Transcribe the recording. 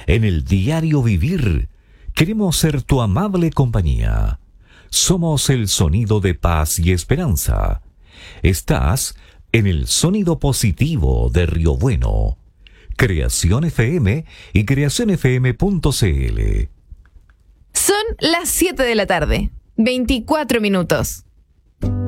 En el diario vivir, queremos ser tu amable compañía. Somos el sonido de paz y esperanza. Estás en el sonido positivo de Río Bueno. Creación FM y creacionfm.cl. Son las 7 de la tarde, 24 minutos.